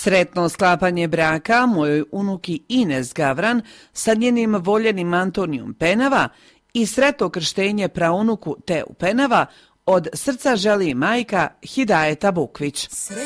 Sretno sklapanje braka mojoj unuki Ines Gavran sa njenim voljenim Antonijom Penava i sretno krštenje praunuku Teu Penava od srca želi majka Hidajeta Bukvić.